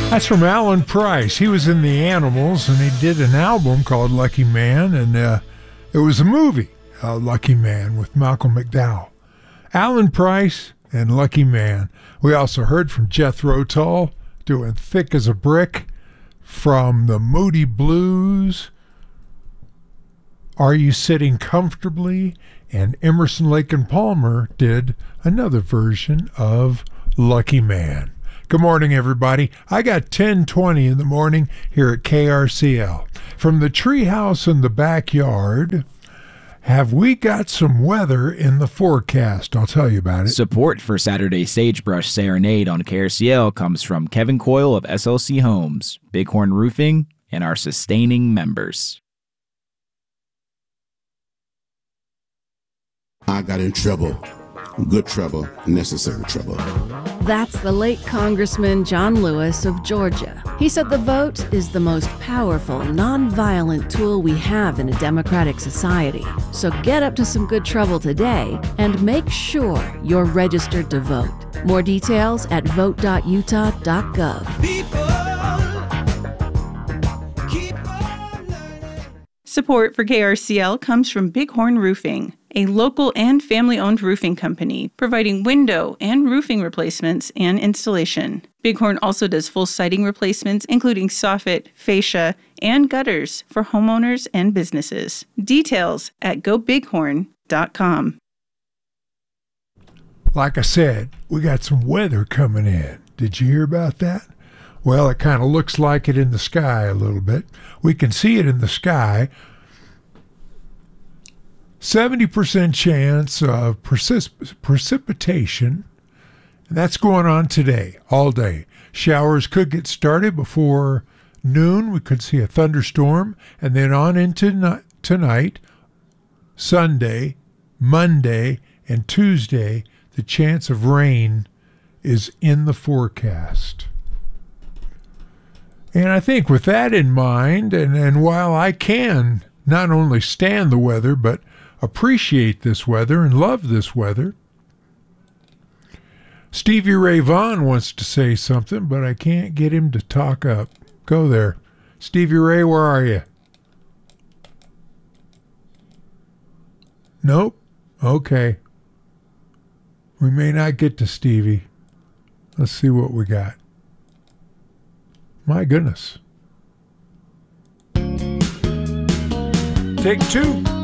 That's from Alan Price. He was in the Animals, and he did an album called Lucky Man, and it was a movie, Lucky Man, with Malcolm McDowell. Alan Price and Lucky Man. We also heard from Jethro Tull doing Thick as a Brick, from the Moody Blues, Are You Sitting Comfortably? And Emerson, Lake and Palmer did another version of Lucky Man. Good morning, everybody. I got 10:20 in the morning here at KRCL. From the treehouse in the backyard, have we got some weather in the forecast? I'll tell you about it. Support for Saturday's Sagebrush Serenade on KRCL comes from Kevin Coyle of SLC Homes, Bighorn Roofing, and our sustaining members. I got in trouble. Good trouble, necessary trouble. That's the late Congressman John Lewis of Georgia. He said the vote is the most powerful, nonviolent tool we have in a democratic society. So get up to some good trouble today and make sure you're registered to vote. More details at vote.utah.gov. Support for KRCL comes from Bighorn Roofing, a local and family-owned roofing company providing window and roofing replacements and installation. Bighorn also does full siding replacements, including soffit, fascia, and gutters for homeowners and businesses. Details at gobighorn.com. Like I said, we got some weather coming in. Did you hear about that? Well, it kind of looks like it in the sky a little bit. We can see it in the sky. 70% chance of precipitation. And that's going on today, all day. Showers could get started before noon. We could see a thunderstorm. And then on into tonight, Sunday, Monday, and Tuesday, the chance of rain is in the forecast. And I think with that in mind, and while I can not only stand the weather, but appreciate this weather and love this weather, Stevie Ray Vaughan wants to say something, but I can't get him to talk up. Go there. Stevie Ray, where are you? Nope. Okay. We may not get to Stevie. Let's see what we got. My goodness. Take two.